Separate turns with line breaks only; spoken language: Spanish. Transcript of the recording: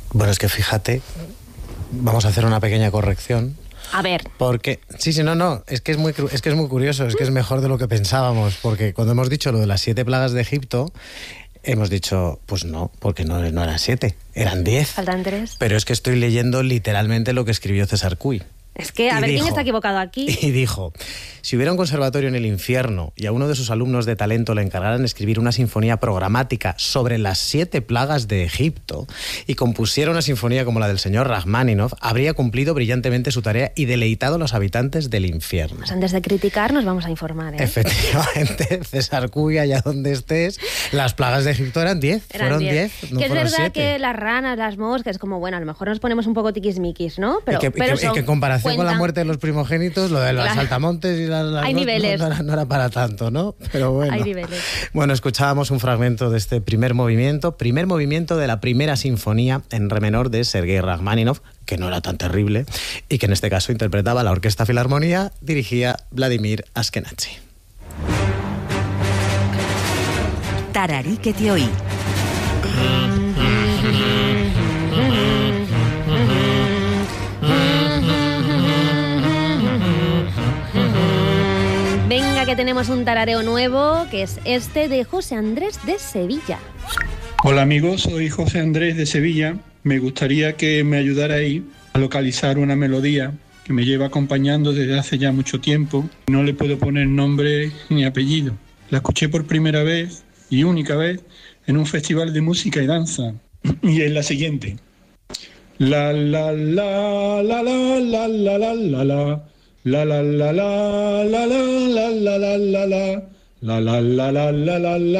Bueno, es que fíjate, vamos a hacer una pequeña corrección.
A ver.
Porque, no, es que es muy curioso, es que es mejor de lo que pensábamos, porque cuando hemos dicho lo de las 7 plagas de Egipto, hemos dicho, pues no, porque no eran 7, eran 10.
Faltan 3.
Pero es que estoy leyendo literalmente lo que escribió César Cui.
Es que, a ver, ¿quién está equivocado aquí?
Y dijo, si hubiera un conservatorio en el infierno y a uno de sus alumnos de talento le encargaran escribir una sinfonía programática sobre las 7 plagas de Egipto y compusiera una sinfonía como la del señor Rachmaninoff, habría cumplido brillantemente su tarea y deleitado a los habitantes del infierno.
Pues antes de criticar nos vamos a informar, ¿eh?
Efectivamente, César Cui, allá donde estés, las plagas de Egipto eran 10. Fueron 10, no
que es
fueron
verdad
7.
Que las ranas, las moscas, como bueno, a lo mejor nos ponemos un poco tiquismiquis, ¿no? Pero
y que en comparación con la muerte de los primogénitos, lo de los saltamontes y las
hay niveles.
No era para tanto, ¿no? Pero bueno.
Hay niveles.
Bueno, escuchábamos un fragmento de este primer movimiento de la primera sinfonía en re menor de Sergei Rachmaninoff, que no era tan terrible, y que en este caso interpretaba la Orquesta Filarmonía, dirigía Vladimir Ashkenazy.
Tararí que te oí.
Venga, que tenemos un tarareo nuevo, que es este de José Andrés de Sevilla.
Hola amigos, soy José Andrés de Sevilla. Me gustaría que me ayudarais a localizar una melodía que me lleva acompañando desde hace ya mucho tiempo. No le puedo poner nombre ni apellido. La escuché por primera vez y única vez en un festival de música y danza. Y es la siguiente. La la la la la la la la la la. La la la la la la la la la la la la la la la la la.